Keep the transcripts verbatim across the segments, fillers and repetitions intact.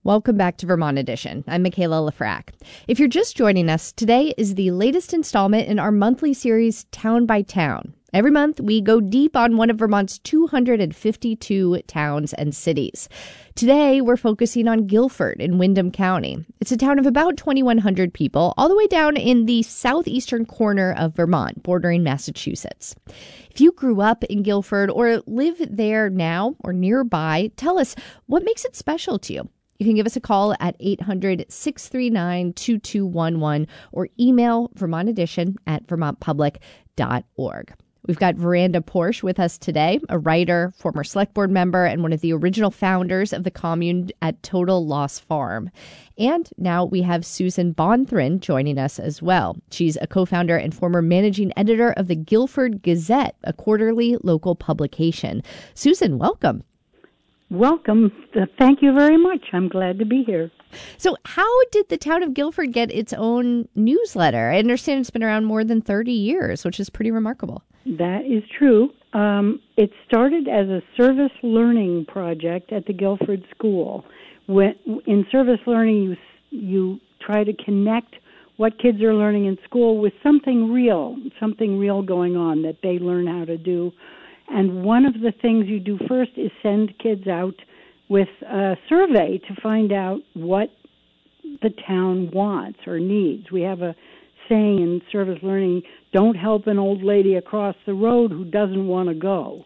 Welcome back to Vermont Edition. I'm Michaela Lafrac. If you're just joining us, today is the latest installment in our monthly series, Town by Town. Every month, we go deep on one of Vermont's two hundred fifty-two towns and cities. Today, we're focusing on Guilford in Windham County. It's a town of about twenty-one hundred people, all the way down in the southeastern corner of Vermont, bordering Massachusetts. If you grew up in Guilford or live there now or nearby, tell us what makes it special to you. You can give us a call at eight hundred, six three nine, two two one one or email Vermont Edition at vermont public dot org. We've got Veranda Porsche with us today, a writer, former select board member, and one of the original founders of the commune at Total Loss Farm. And now we have Susan Bonthrin joining us as well. She's a co-founder and former managing editor of the Guilford Gazette, a quarterly local publication. Susan, welcome. Welcome. Thank you very much. I'm glad to be here. So how did the town of Guilford get its own newsletter? I understand it's been around more than thirty years, which is pretty remarkable. That is true. Um, it started as a service learning project at the Guilford School. When, in service learning, you, you try to connect what kids are learning in school with something real, something real going on that they learn how to do. And one of the things you do first is send kids out with a survey to find out what the town wants or needs. We have a saying in service learning, don't help an old lady across the road who doesn't want to go.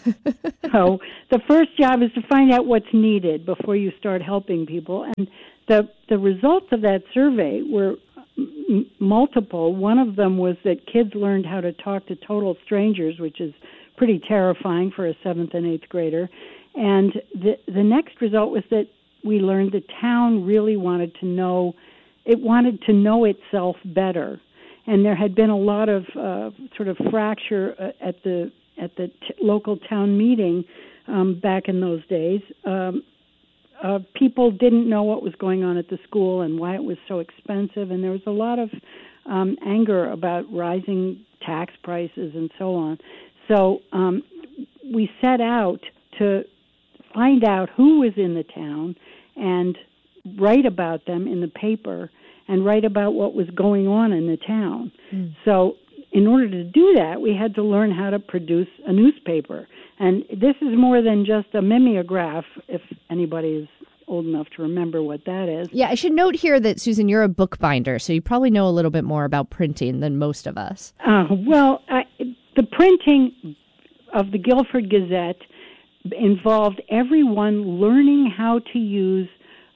So the first job is to find out what's needed before you start helping people. And the, the results of that survey were m- multiple. One of them was that kids learned how to talk to total strangers, which is pretty terrifying for a seventh and eighth grader. And the the next result was that we learned the town really wanted to know, it wanted to know itself better. And there had been a lot of uh, sort of fracture uh, at the at the t- local town meeting um, back in those days. Um, uh, people didn't know what was going on at the school and why it was so expensive, and there was a lot of um, anger about rising tax prices and so on. So um, we set out to find out who was in the town and write about them in the paper and write about what was going on in the town. Mm. So in order to do that, we had to learn how to produce a newspaper. And this is more than just a mimeograph, if anybody is old enough to remember what that is. Yeah, I should note here that, Susan, you're a bookbinder, so you probably know a little bit more about printing than most of us. Uh, well, I, the printing of the Guilford Gazette involved everyone learning how to use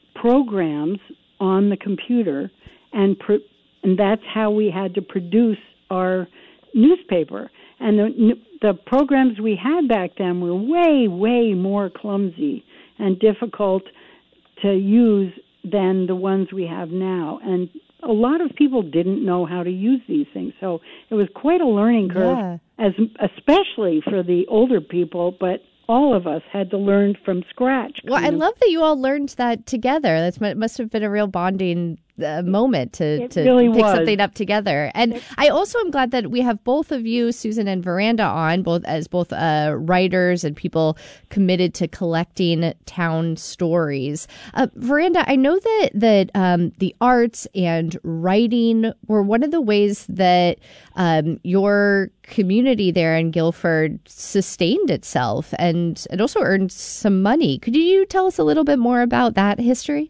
programs on the computer, and pro- and that's how we had to produce our newspaper. And the, the programs we had back then were way, way more clumsy and difficult to use than the ones we have now. And a lot of people didn't know how to use these things. So it was quite a learning curve, yeah. as especially for the older people, but all of us had to learn from scratch. Well, I of. love that you all learned that together. That must have been a real bonding uh, moment to, it to really pick was. something up together. And it, I also am glad that we have both of you, Susan and Veranda, on, both as both uh, writers and people committed to collecting town stories. Uh, Veranda, I know that, that um, the arts and writing were one of the ways that um, your community there in Guilford sustained itself and it also earned some money. Could you tell us a little bit more about that history?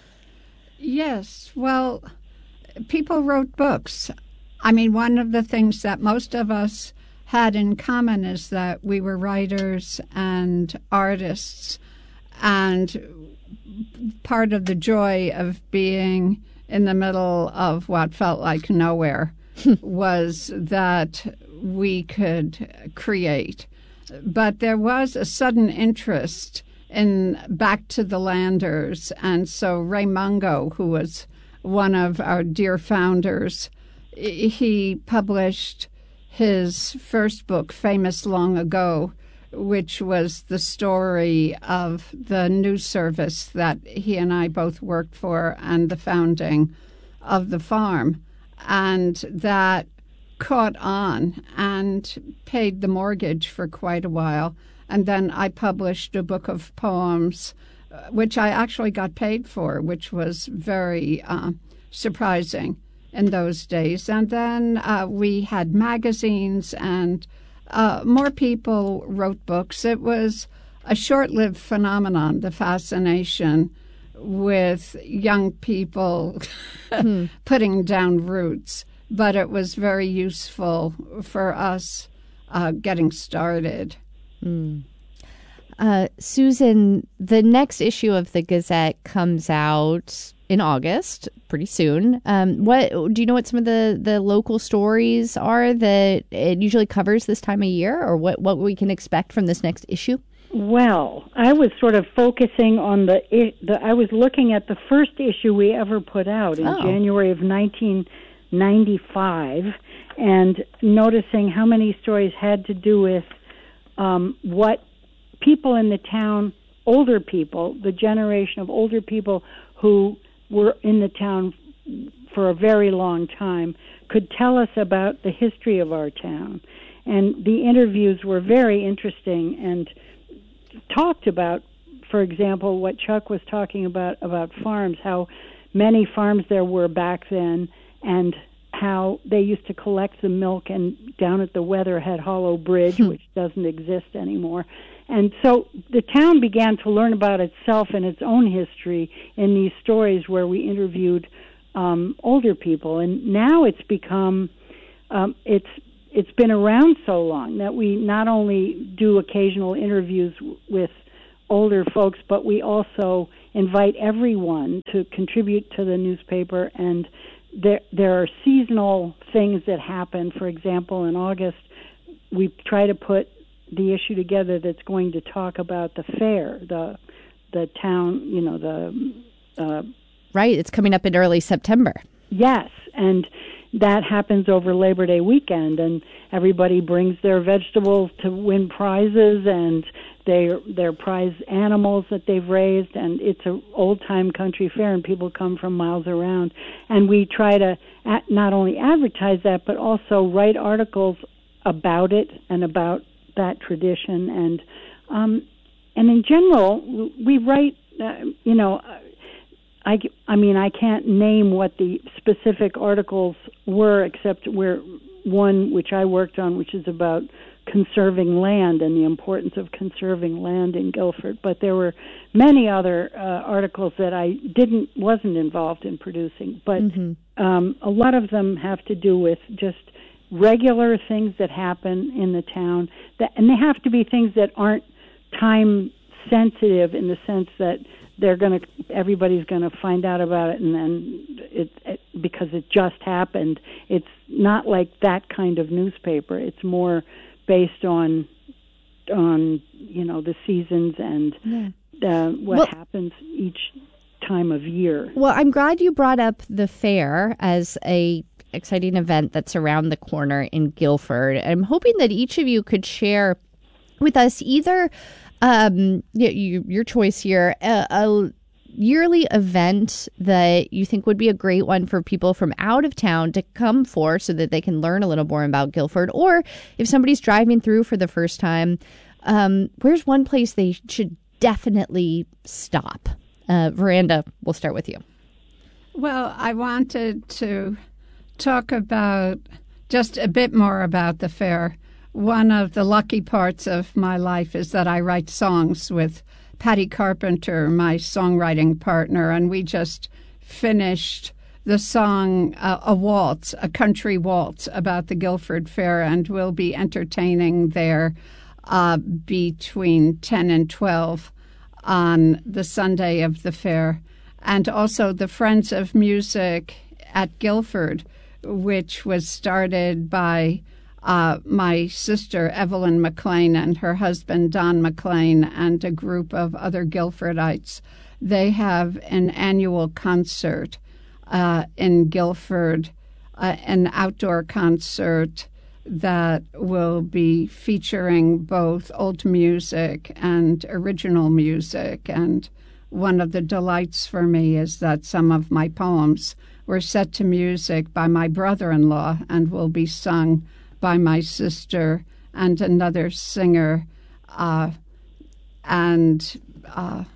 Yes. Well, people wrote books. I mean, one of the things that most of us had in common is that we were writers and artists, and part of the joy of being in the middle of what felt like nowhere was that we could create. But there was a sudden interest in Back to the Landers, and so Ray Mungo, who was one of our dear founders, he published his first book, Famous Long Ago, which was the story of the news service that he and I both worked for and the founding of the farm. And that caught on and paid the mortgage for quite a while. And then I published a book of poems which I actually got paid for, which was very uh, surprising in those days. And then uh, we had magazines, and uh, more people wrote books. It was a short-lived phenomenon, the fascination with young people hmm. putting down roots. But it was very useful for us uh, getting started. Mm. Uh, Susan, the next issue of the Gazette comes out in August, pretty soon. Um, what do you know what some of the, the local stories are that it usually covers this time of year, or what, what we can expect from this next issue? Well, I was sort of focusing on the, the I was looking at the first issue we ever put out in oh. January of nineteen ninety-five, and noticing how many stories had to do with um, what people in the town, older people, the generation of older people who were in the town for a very long time, could tell us about the history of our town. And the interviews were very interesting and talked about, for example, what Chuck was talking about, about farms, how many farms there were back then, and how they used to collect the milk and down at the Weatherhead Hollow Bridge, hmm. which doesn't exist anymore. And so the town began to learn about itself and its own history in these stories where we interviewed um, older people. And now it's become, um, it's it's been around so long that we not only do occasional interviews w- with older folks, but we also invite everyone to contribute to the newspaper. And there there are seasonal things that happen. For example, in August, we try to put the issue together that's going to talk about the fair, the the town, you know, the... Uh, right, it's coming up in early September. Yes, and that happens over Labor Day weekend, and everybody brings their vegetables to win prizes, and their their prize animals that they've raised, and it's an old-time country fair, and people come from miles around. And we try to at, not only advertise that, but also write articles about it and about that tradition. And um, and in general, we write, uh, you know, I, I mean, I can't name what the specific articles were, except where one which I worked on, which is about conserving land and the importance of conserving land in Guilford. But there were many other uh, articles that I didn't wasn't involved in producing. But mm-hmm. um, a lot of them have to do with just regular things that happen in the town, that, and they have to be things that aren't time sensitive in the sense that they're going to, everybody's going to find out about it, and then it, it because it just happened. It's not like that kind of newspaper. It's more based on, on you know, the seasons and yeah. uh, what well, happens each time of year. Well, I'm glad you brought up the fair as a exciting event that's around the corner in Guilford. I'm hoping that each of you could share with us either um, you, your choice here, a, a yearly event that you think would be a great one for people from out of town to come for so that they can learn a little more about Guilford. Or if somebody's driving through for the first time, um, where's one place they should definitely stop? Uh, Veranda, we'll start with you. Well, I wanted to talk about just a bit more about the fair. One of the lucky parts of my life is that I write songs with Patty Carpenter, my songwriting partner, and we just finished the song, uh, a waltz, a country waltz about the Guilford Fair, and we'll be entertaining there uh, between ten and twelve on the Sunday of the fair. And also the Friends of Music at Guilford, which was started by uh, my sister Evelyn McLean and her husband Don McLean and a group of other Guilfordites. They have an annual concert uh, in Guilford, uh, an outdoor concert that will be featuring both old music and original music. And one of the delights for me is that some of my poems were set to music by my brother-in-law and will be sung by my sister and another singer. Uh, and uh,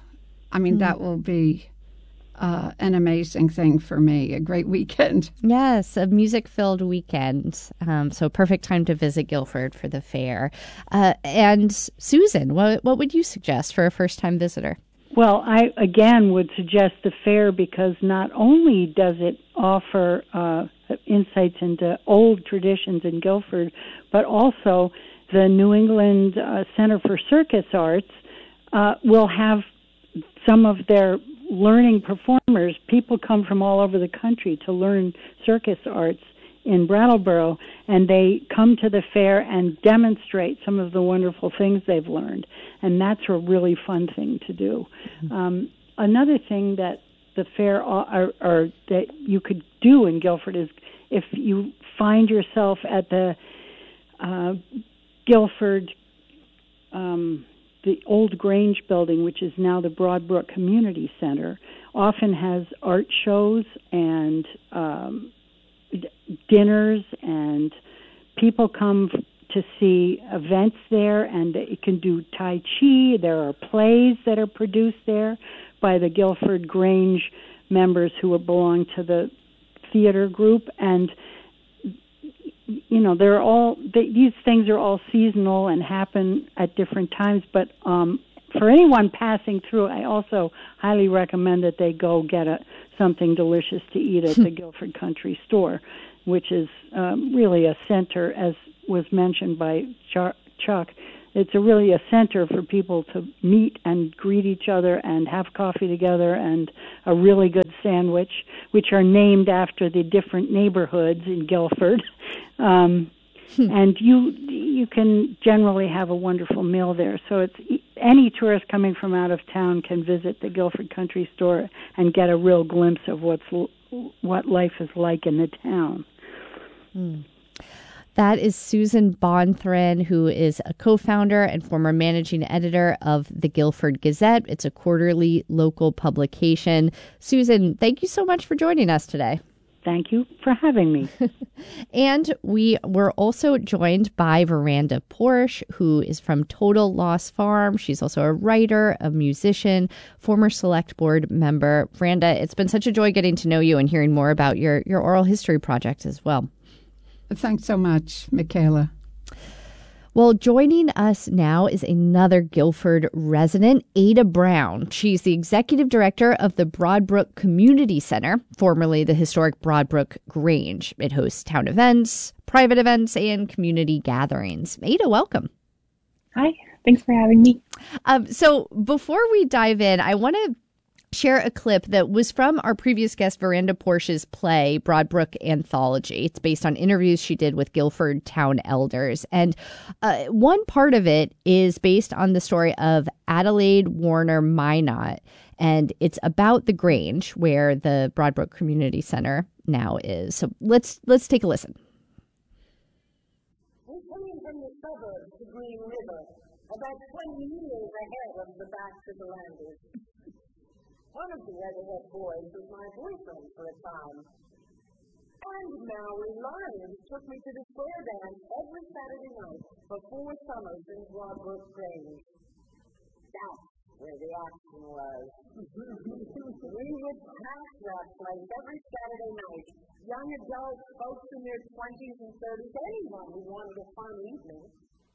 I mean, mm. that will be uh, an amazing thing for me, a great weekend. Yes, a music-filled weekend. Um, so perfect time to visit Guilford for the fair. Uh, and Susan, what, what would you suggest for a first-time visitor? Well, I, again, would suggest the fair because not only does it offer uh, insights into old traditions in Guilford, but also the New England uh, Center for Circus Arts uh, will have some of their learning performers. People come from all over the country to learn circus arts in Brattleboro, and they come to the fair and demonstrate some of the wonderful things they've learned. And that's a really fun thing to do. Mm-hmm. Um, another thing that the fair or, or that you could do in Guilford is if you find yourself at the uh, Guilford, um, the old Grange building, which is now the Broadbrook Community Center, often has art shows and um, dinners, and people come to see events there, and you can do Tai Chi. There are plays that are produced there by the Guilford Grange members who belong to the theater group, and you know, they're all they, these things are all seasonal and happen at different times, but um, for anyone passing through, I also highly recommend that they go get a, something delicious to eat at the Guilford Country Store, which is um, really a center, as was mentioned by Chuck. It's a really a center for people to meet and greet each other and have coffee together, and a really good sandwich, which are named after the different neighborhoods in Guilford. Um, and you you can generally have a wonderful meal there. So it's any tourist coming from out of town can visit the Guilford Country Store and get a real glimpse of what's what life is like in the town. Mm. That is Susan Bonthran, who is a co-founder and former managing editor of the Guilford Gazette. It's a quarterly local publication. Susan, thank you so much for joining us today. Thank you for having me. And we were also joined by Veranda Porsche, who is from Total Loss Farm. She's also a writer, a musician, former select board member. Veranda, it's been such a joy getting to know you and hearing more about your, your oral history project as well. Thanks so much, Michaela. Well, joining us now is another Guilford resident, Ada Brown. She's the executive director of the Broadbrook Community Center, formerly the historic Broadbrook Grange. It hosts town events, private events, and community gatherings. Ada, welcome. Hi, thanks for having me. Um, so before we dive in, I want to share a clip that was from our previous guest, Veranda Porsche's play, Broadbrook Anthology. It's based on interviews she did with Guilford town elders. And uh, one part of it is based on the story of Adelaide Warner Minot. And it's about the Grange, where the Broadbrook Community Center now is. So let's let's take a listen. We came from the suburbs to Green River, about twenty years ahead of the Baxter Landers. One of the other boys was my boyfriend for a time. And Maui Lyons took me to the square dance every Saturday night for four summers in Broadbrook Grange. That's where the action was. We would pass that place every Saturday night. Young adults, folks in their twenties and thirties, anyone who wanted a fun evening.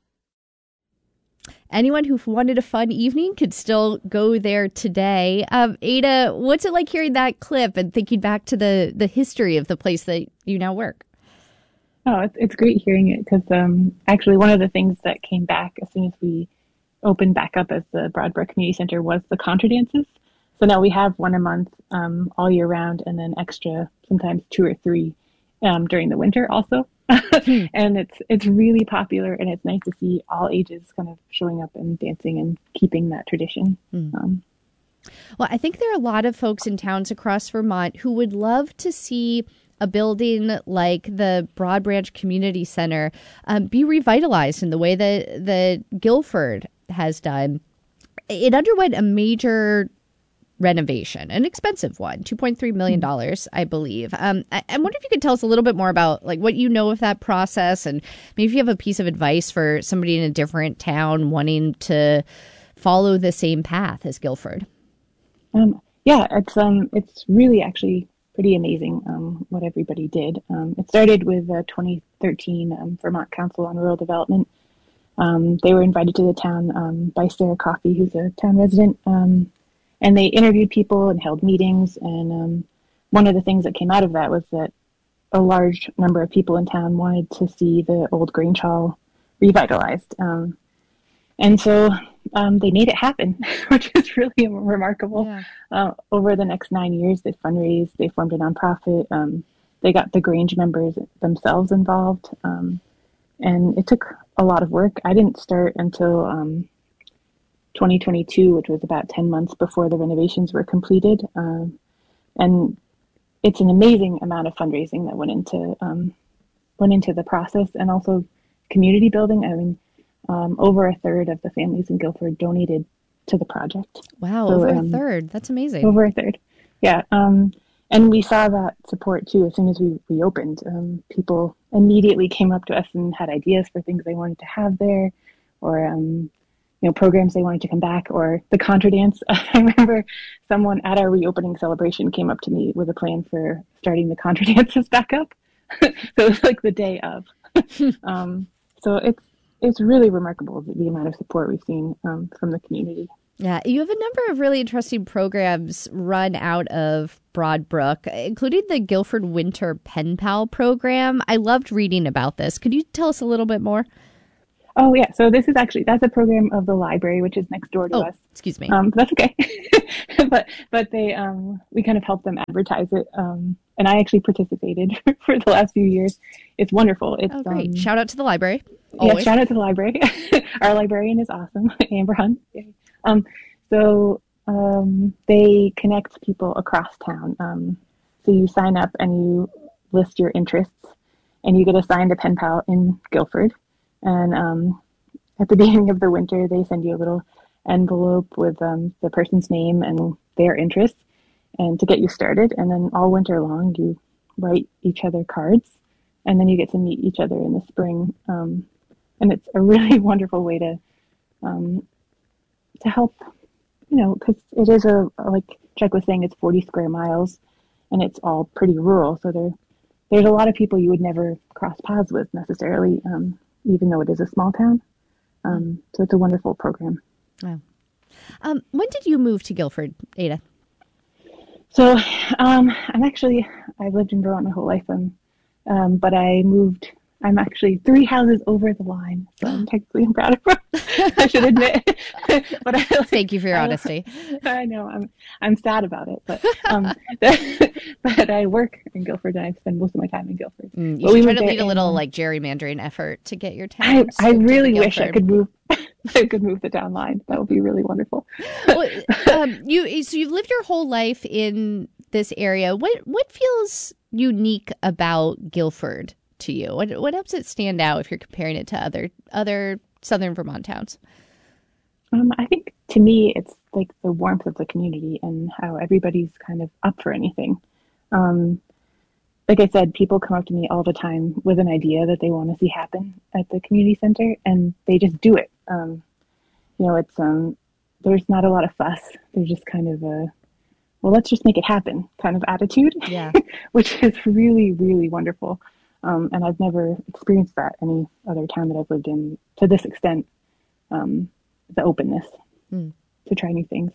Anyone who wanted a fun evening could still go there today. Um, Ada, what's it like hearing that clip and thinking back to the, the history of the place that you now work? Oh, it's, it's great hearing it because um, actually one of the things that came back as soon as we opened back up as the Broadbrook Community Center was the contra dances. So now we have one a month um, all year round, and then extra, sometimes two or three um, during the winter also. And it's it's really popular, and it's nice to see all ages kind of showing up and dancing and keeping that tradition. Mm. Um, well, I think there are a lot of folks in towns across Vermont who would love to see a building like the Broad Branch Community Center um, be revitalized in the way that, that Guilford has done. It underwent a major renovation, an expensive one, two point three million dollars, I believe. Um, I, I wonder if you could tell us a little bit more about like what you know of that process, and maybe if you have a piece of advice for somebody in a different town wanting to follow the same path as Guilford. Um, yeah, it's um, it's really actually pretty amazing um, what everybody did. Um, it started with the twenty thirteen um, Vermont Council on Rural Development. Um, they were invited to the town um, by Sarah Coffey, who's a town resident, um, and they interviewed people and held meetings. And um, one of the things that came out of that was that a large number of people in town wanted to see the old Grange Hall revitalized. Um, and so um, they made it happen, which is really remarkable. Yeah. Uh, over the next nine years, they fundraised, they formed a nonprofit, um, they got the Grange members themselves involved, um, and it took a lot of work. I didn't start until um, twenty twenty-two, which was about ten months before the renovations were completed. Um, and it's an amazing amount of fundraising that went into um, went into the process, and also community building. I mean, um, over a third of the families in Guilford donated to the project. Wow, so, over um, a third. That's amazing. Over a third, yeah. Um, and we saw that support too as soon as we reopened. Um, people immediately came up to us and had ideas for things they wanted to have there, or um, you know, programs they wanted to come back, or the contra dance. I remember someone at our reopening celebration came up to me with a plan for starting the contra dances back up. So it was like the day of. um, so it's it's really remarkable the, the amount of support we've seen um, from the community. Yeah, you have a number of really interesting programs run out of Broad Brook, including the Guilford Winter Pen Pal program. I loved reading about this. Could you tell us a little bit more? Oh, yeah. So this is actually, that's a program of the library, which is next door to oh, us. Excuse me. Um, that's okay. but but they um, we kind of helped them advertise it. Um, and I actually participated for the last few years. It's wonderful. It's, oh, great. Um, shout out to the library. Always. Yeah, shout out to the library. Our librarian is awesome, Amber Hunt. Um, so um, they connect people across town. Um, so you sign up and you list your interests, and you get assigned a pen pal in Guilford. And um, at the beginning of the winter, they send you a little envelope with um, the person's name and their interests, and to get you started. And then all winter long, you write each other cards, and then you get to meet each other in the spring. Um, and it's a really wonderful way to um, to help, you know, because it is a, like Chuck was saying, it's forty square miles, and it's all pretty rural. So there, there's a lot of people you would never cross paths with necessarily, um, even though it is a small town. Um, so it's a wonderful program. Wow. Um, when did you move to Guilford, Ada? So um, I'm actually, I've lived in Vermont my whole life, um, um, but I moved, I'm actually three houses over the line, so I'm technically I'm proud of it, I should admit. But I, like, Thank you for your I, honesty. I know, I'm I'm sad about it, but um, but I work in Guilford, and I spend most of my time in Guilford. Mm, you but should try to lead in, a little like gerrymandering effort to get your town. I, I really wish Guilford. I could move. I could move the town line. That would be really wonderful. well, um, you so you've lived your whole life in this area. What what feels unique about Guilford to you? What what helps it stand out if you're comparing it to other other southern Vermont towns? Um, I think to me, it's like the warmth of the community and how everybody's kind of up for anything. Um, like I said, people come up to me all the time with an idea that they want to see happen at the community center, and they just do it. Um, you know, it's um, there's not a lot of fuss. There's just kind of a, well, let's just make it happen kind of attitude, yeah, which is really, really wonderful. Um, and I've never experienced that any other town that I've lived in to this extent. Um, the openness mm. to try new things.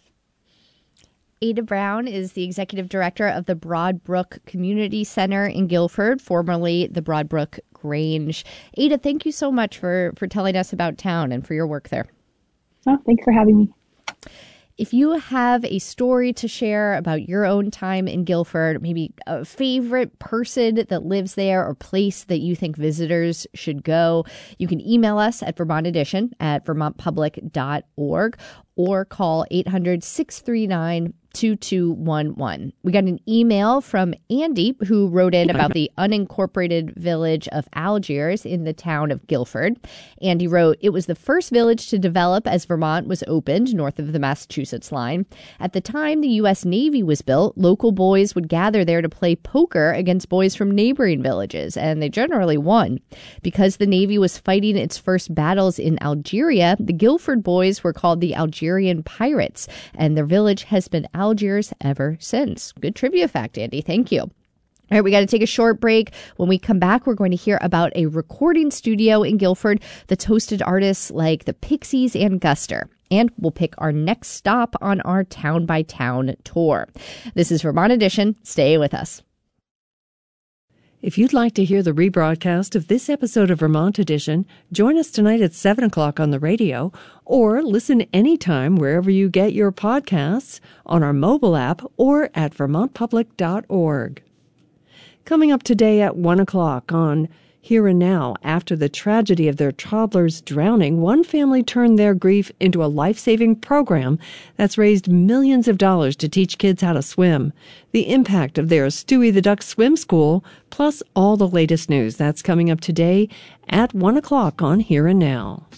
Ada Brown is the executive director of the Broad Brook Community Center in Guilford, formerly the Broad Brook Grange. Ada, thank you so much for, for telling us about town and for your work there. Oh, thanks for having me. If you have a story to share about your own time in Guilford, maybe a favorite person that lives there or place that you think visitors should go, you can email us at Vermont Edition at vermont public dot org or call eight hundred, six three nine, two two one one. We got an email from Andy who wrote in about the unincorporated village of Algiers in the town of Guilford. Andy wrote, it was the first village to develop as Vermont was opened north of the Massachusetts line. At the time the U S Navy was built, local boys would gather there to play poker against boys from neighboring villages, and they generally won. Because the Navy was fighting its first battles in Algeria, the Guilford boys were called the Algerians Algerian pirates, and their village has been Algiers ever since. Good trivia fact, Andy. Thank you. All right, we got to take a short break. When we come back, we're going to hear about a recording studio in Guilford that's hosted artists like the Pixies and Guster. And we'll pick our next stop on our Town by Town tour. This is Vermont Edition. Stay with us. If you'd like to hear the rebroadcast of this episode of Vermont Edition, join us tonight at seven o'clock on the radio, or listen anytime wherever you get your podcasts, on our mobile app, or at vermont public dot org. Coming up today at one o'clock on Here and Now, after the tragedy of their toddler's drowning, one family turned their grief into a life-saving program that's raised millions of dollars to teach kids how to swim. The impact of their Stewie the Duck Swim School, plus all the latest news. That's coming up today at one o'clock on Here and Now.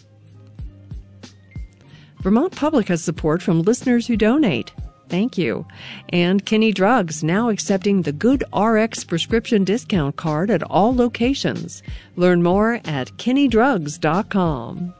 Vermont Public has support from listeners who donate. Thank you. And Kinney Drugs, now accepting the Good R X prescription discount card at all locations. Learn more at kinney drugs dot com.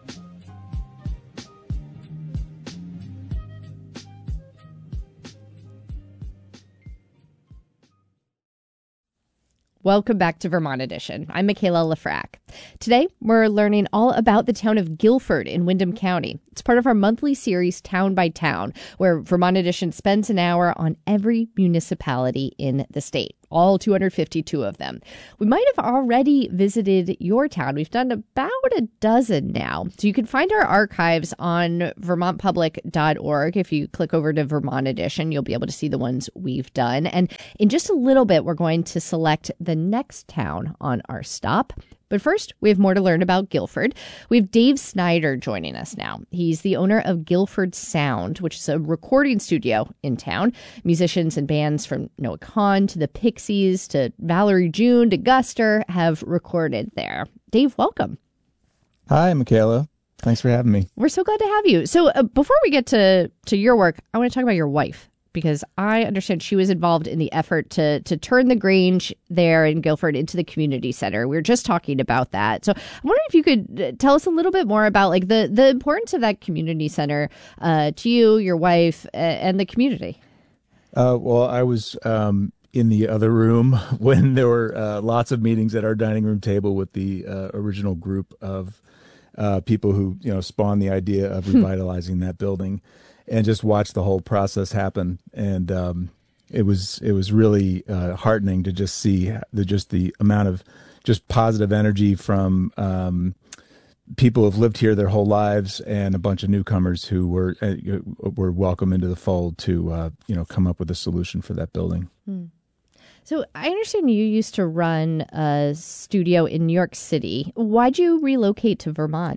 Welcome back to Vermont Edition. I'm Michaela Lefrak. Today, we're learning all about the town of Guilford in Windham County. It's part of our monthly series, Town by Town, where Vermont Edition spends an hour on every municipality in the state, all two hundred fifty-two of them. We might have already visited your town. We've done about a dozen now. So you can find our archives on vermont public dot org. If you click over to Vermont Edition, you'll be able to see the ones we've done. And in just a little bit, we're going to select the next town on our stop. But first, we have more to learn about Guilford. We have Dave Snyder joining us now. He's the owner of Guilford Sound, which is a recording studio in town. Musicians and bands from Noah Kahan to the Pixies to Valerie June to Guster have recorded there. Dave, welcome. Hi, Michaela. Thanks for having me. We're so glad to have you. So uh, before we get to, to your work, I want to talk about your wife, because I understand she was involved in the effort to to turn the Grange there in Guilford into the community center. We were just talking about that. So I'm wondering if you could tell us a little bit more about like the, the importance of that community center uh, to you, your wife, uh, and the community. Uh, well, I was um, in the other room when there were uh, lots of meetings at our dining room table with the uh, original group of uh, people who, you know, spawned the idea of revitalizing that building. And just watch the whole process happen, and um, it was it was really uh, heartening to just see the just the amount of just positive energy from um, people who've lived here their whole lives, and a bunch of newcomers who were uh, were welcome into the fold to uh, you know come up with a solution for that building. Hmm. So I understand you used to run a studio in New York City. Why'd you relocate to Vermont?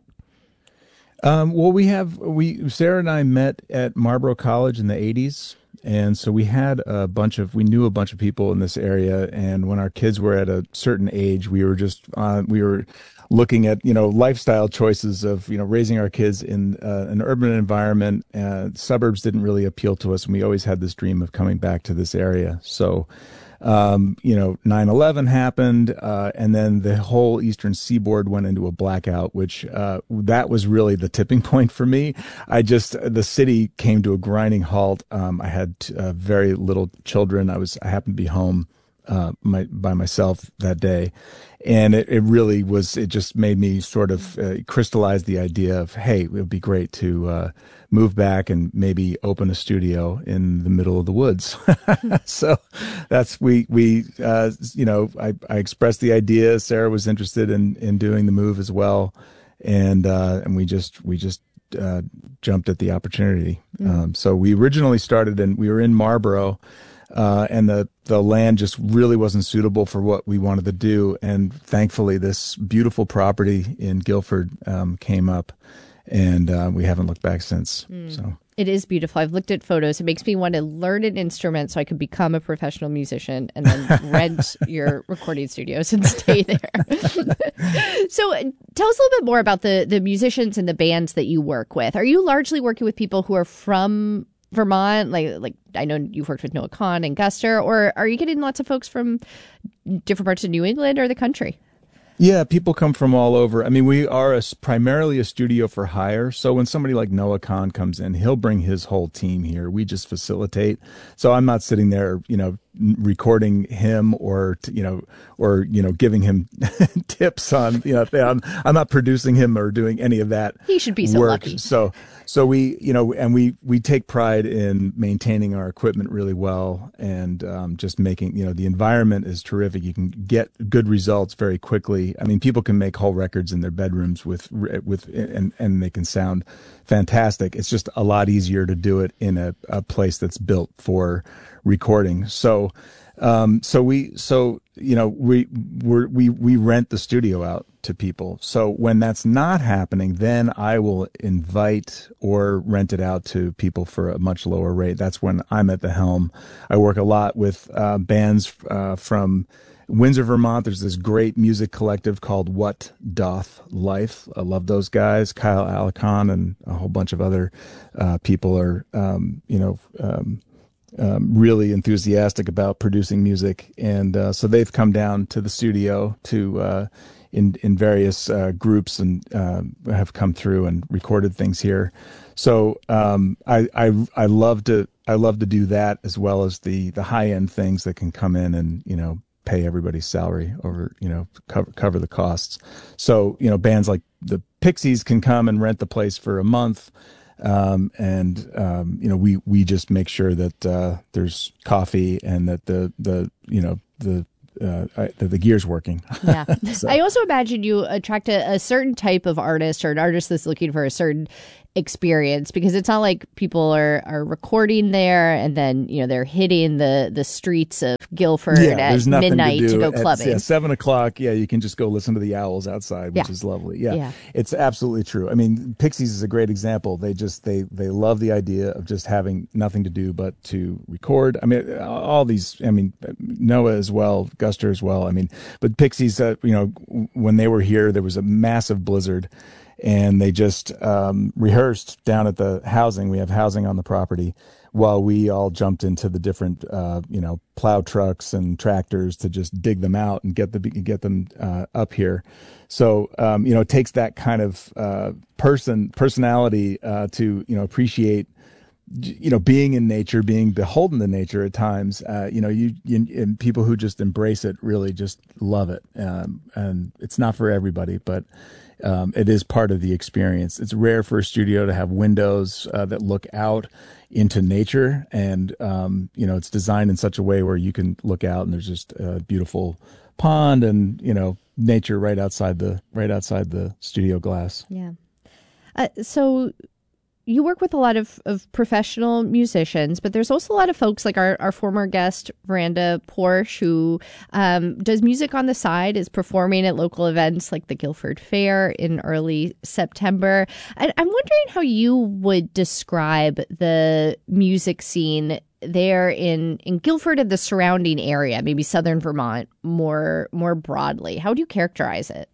Um, well, we have we Sarah and I met at Marlborough College in the eighties, and so we had a bunch of we knew a bunch of people in this area. And when our kids were at a certain age, we were just uh, we were looking at you know lifestyle choices of you know raising our kids in uh, an urban environment. Uh, suburbs didn't really appeal to us, and we always had this dream of coming back to this area. So. Um, you know, nine eleven happened, uh, and then the whole Eastern Seaboard went into a blackout, which, uh, that was really the tipping point for me. I just, the city came to a grinding halt. Um, I had, uh, very little children. I was, I happened to be home, uh, my, by myself that day. And it, it really was, it just made me sort of uh, crystallize the idea of, hey, it would be great to, uh, move back and maybe open a studio in the middle of the woods. So that's, we, we, uh, you know, I, I expressed the idea. Sarah was interested in, in doing the move as well. And, uh, and we just, we just, uh, jumped at the opportunity. Mm. Um, so we originally started and we were in Marlborough, uh, and the, the land just really wasn't suitable for what we wanted to do. And thankfully this beautiful property in Guilford, um, came up. And uh, we haven't looked back since. Mm. So it is beautiful. I've looked at photos. It makes me want to learn an instrument so I could become a professional musician and then rent your recording studios and stay there. So uh, tell us a little bit more about the, the musicians and the bands that you work with. Are you largely working with people who are from Vermont? Like, like I know you've worked with Noah Kahan and Guster, or are you getting lots of folks from different parts of New England or the country? Yeah, people come from all over. I mean, we are a, primarily a studio for hire. So when somebody like Noah Kahn comes in, he'll bring his whole team here. We just facilitate. So I'm not sitting there, you know, recording him or, you know, or, you know, giving him tips on, you know, I'm, I'm not producing him or doing any of that. He should be so work. lucky. So, so we, you know, and we, we take pride in maintaining our equipment really well and um, just making, you know, the environment is terrific. You can get good results very quickly. I mean, people can make whole records in their bedrooms with, with, and, and they can sound fantastic. It's just a lot easier to do it in a, a place that's built for recording. So, um, so we, so, you know, we, we're, we, we rent the studio out to people. So when that's not happening, then I will invite or rent it out to people for a much lower rate. That's when I'm at the helm. I work a lot with, uh, bands, uh, from Windsor, Vermont. There's this great music collective called What Doth Life. I love those guys. Kyle Alicon and a whole bunch of other, uh, people are, um, you know, um, Um, really enthusiastic about producing music, and uh, so they've come down to the studio to uh, in in various uh, groups and uh, have come through and recorded things here. So um, I, I I love to I love to do that as well as the the high end things that can come in and you know pay everybody's salary over you know cover cover the costs. So you know bands like the Pixies can come and rent the place for a month. Um, and, um, you know, we, we just make sure that, uh, there's coffee and that the, the, you know, the, uh, I, that the gear's working. Yeah. So. I also imagine you attract a, a certain type of artist or an artist that's looking for a certain experience, because it's not like people are, are recording there and then, you know, they're hitting the, the streets of Guilford yeah, at midnight to, to go clubbing. At, yeah, seven o'clock. Yeah, you can just go listen to the owls outside, which yeah. is lovely. Yeah, yeah, it's absolutely true. I mean, Pixies is a great example. They just they they love the idea of just having nothing to do but to record. I mean, all these. I mean, Noah as well, Guster as well. I mean, but Pixies, uh, you know, when they were here, there was a massive blizzard. And they just um, rehearsed down at the housing. We have housing on the property while we all jumped into the different, uh, you know, plow trucks and tractors to just dig them out and get the get them uh, up here. So, um, you know, it takes that kind of uh, person personality uh, to, you know, appreciate, you know, being in nature, being beholden to nature at times. Uh, you know, you, you and people who just embrace it really just love it. Um, and it's not for everybody, but. Um, it is part of the experience. It's rare for a studio to have windows uh, that look out into nature, and um, you know it's designed in such a way where you can look out and there's just a beautiful pond and you know nature right outside the right outside the studio glass. Yeah. Uh, so. You work with a lot of, of professional musicians, but there's also a lot of folks like our, our former guest, Veranda Porsche, who um, does music on the side, is performing at local events like the Guilford Fair in early September. I, I'm wondering how you would describe the music scene there in, in Guilford and the surrounding area, maybe southern Vermont more more broadly. How do you characterize it?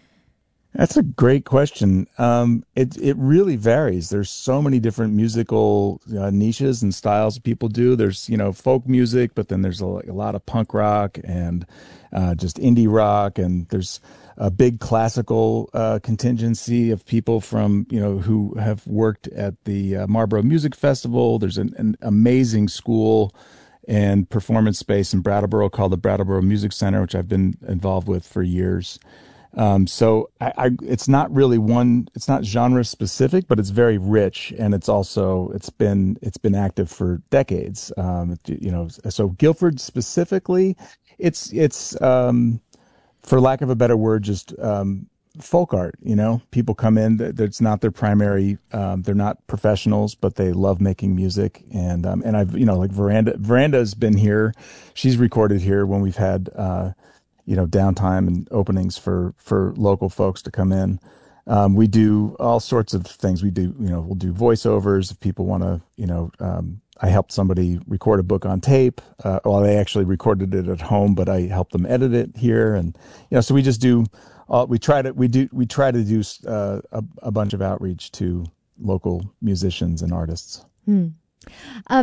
That's a great question. Um, it it really varies. There's so many different musical uh, niches and styles people do. There's you know folk music, but then there's a, a lot of punk rock and uh, just indie rock, and there's a big classical uh, contingency of people from you know who have worked at the uh, Marlborough Music Festival. There's an, an amazing school and performance space in Brattleboro called the Brattleboro Music Center, which I've been involved with for years. Um, so I, I, it's not really one, it's not genre specific, but it's very rich. And it's also, it's been, it's been active for decades. Um, you know, so Guilford specifically, it's, it's, um, for lack of a better word, just, um, folk art, you know, people come in, that's not their primary, um, they're not professionals, but they love making music. And, um, and I've, you know, like Veranda, Veranda's been here. She's recorded here when we've had, uh, you know, downtime and openings for, for local folks to come in. Um, we do all sorts of things. We do, you know, we'll do voiceovers if people want to, you know, um, I helped somebody record a book on tape. Uh, well, they actually recorded it at home, but I helped them edit it here. And, you know, so we just do, uh, we try to, we do, we try to do uh, a, a bunch of outreach to local musicians and artists. Hmm. Um,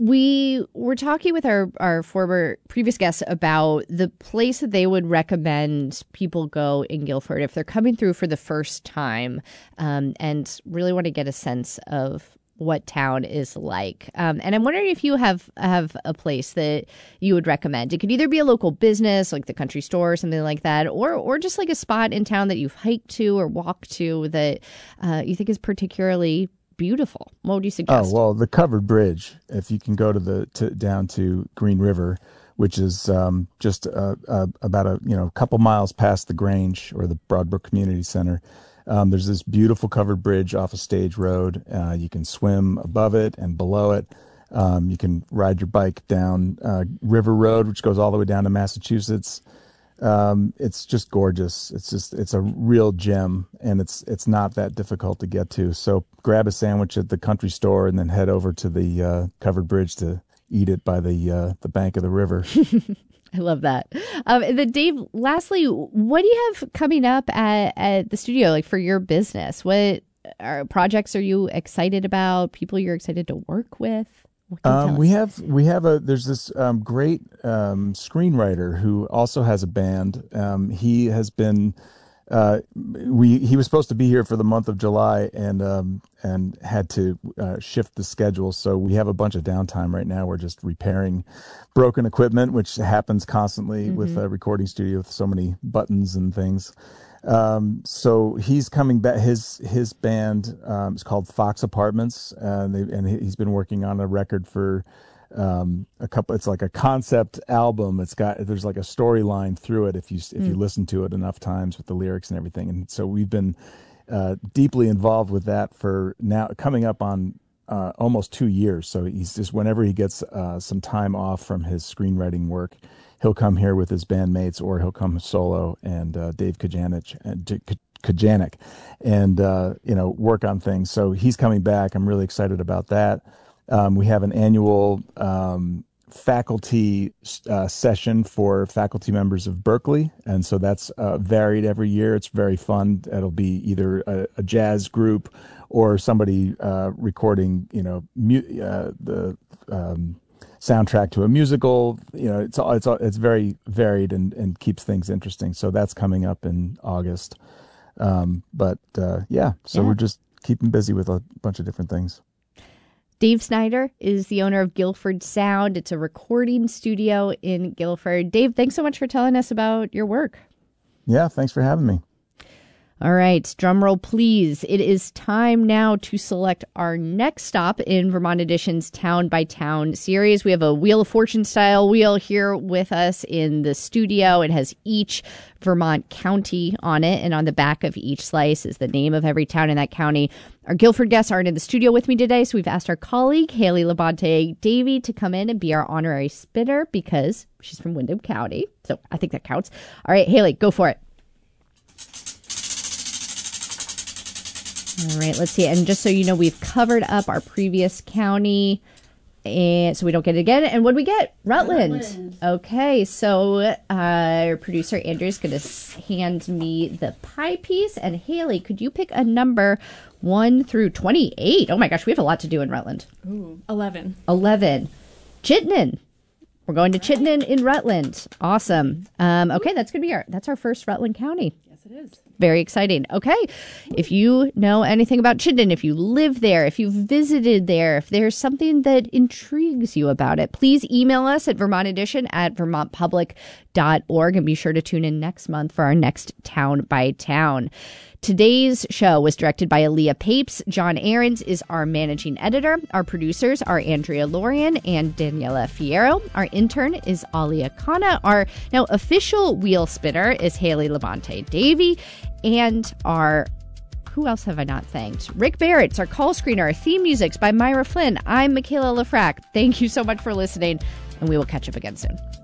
We were talking with our, our former previous guests about the place that they would recommend people go in Guilford if they're coming through for the first time um, and really want to get a sense of what town is like. Um, and I'm wondering if you have have a place that you would recommend. It could either be a local business, like the country store or something like that, or or just like a spot in town that you've hiked to or walked to that uh, you think is particularly beautiful. What would you suggest? Oh, well, the covered bridge, if you can go to the to, down to Green River, which is um, just uh, uh, about a you know couple miles past the Grange or the Broadbrook Community Center. Um, there's this beautiful covered bridge off a stage road. Uh, you can swim above it and below it. Um, you can ride your bike down uh, River Road, which goes all the way down to Massachusetts. Um, it's just gorgeous. It's just it's a real gem, and it's it's not that difficult to get to. So grab a sandwich at the country store and then head over to the uh, covered bridge to eat it by the uh, the bank of the river. I love that. Um, and then Dave, lastly, what do you have coming up at, at the studio, like for your business? What are, projects are you excited about? People you're excited to work with? What can you tell Um, us? we have we have a there's this um, great um, screenwriter who also has a band. Um, he has been uh, we he was supposed to be here for the month of July and um, and had to uh, shift the schedule. So we have a bunch of downtime right now. We're just repairing broken equipment, which happens constantly mm-hmm. with a recording studio with so many buttons and things. Um, so he's coming back. His his band um, is called Fox Apartments, and they, and he's been working on a record for um, a couple. It's like a concept album. It's got there's like a storyline through it if you if mm. you listen to it enough times with the lyrics and everything. And so we've been uh, deeply involved with that for now, coming up on uh, almost two years. So he's just whenever he gets uh, some time off from his screenwriting work, he'll come here with his bandmates, or he'll come solo and uh, Dave Kajanik and Kajanik, and uh, you know work on things. So he's coming back. I'm really excited about that. Um, we have an annual um, faculty uh, session for faculty members of Berkeley, and so that's uh, varied every year. It's very fun. It'll be either a, a jazz group or somebody uh, recording, you know, mu- uh, the um, soundtrack to a musical. You know, it's all, it's all, it's very varied and, and keeps things interesting. So that's coming up in August. Um, but uh, yeah, so yeah. we're just keeping busy with a bunch of different things. Dave Snyder is the owner of Guilford Sound. It's a recording studio in Guilford. Dave, thanks so much for telling us about your work. Yeah, thanks for having me. All right, drum roll, please. It is time now to select our next stop in Vermont Edition's Town by Town series. We have a Wheel of Fortune style wheel here with us in the studio. It has each Vermont county on it, and on the back of each slice is the name of every town in that county. Our Guilford guests aren't in the studio with me today, so we've asked our colleague, Haley Labonte Davy, to come in and be our honorary spinner because she's from Windham County. So I think that counts. All right, Haley, go for it. All right, let's see. And just so you know, we've covered up our previous county, and so we don't get it again. And what do we get? Rutland. Rutland. Okay, so uh, our producer Andrew is going to hand me the pie piece. And Haley, could you pick a number one through twenty-eight? Oh my gosh, we have a lot to do in Rutland. Ooh, eleven. eleven. Chittenden. We're going to Chittenden in Rutland. Awesome. Um, okay, that's going to be our that's our first Rutland County. Yes, it is. Very exciting. Okay. If you know anything about Chittenden, if you live there, if you've visited there, if there's something that intrigues you about it, please email us at Vermont Edition at vermont public dot org and be sure to tune in next month for our next Town by Town. Today's show was directed by Aaliyah Papes. John Ahrens is our managing editor. Our producers are Andrea Lorian and Daniela Fierro. Our intern is Alia Khanna. Our now official wheel spinner is Haley Labonte Davy. And our, who else have I not thanked? Rick Barrett's our call screener. Our theme music's by Myra Flynn. I'm Michaela Lafrac. Thank you so much for listening, and we will catch up again soon.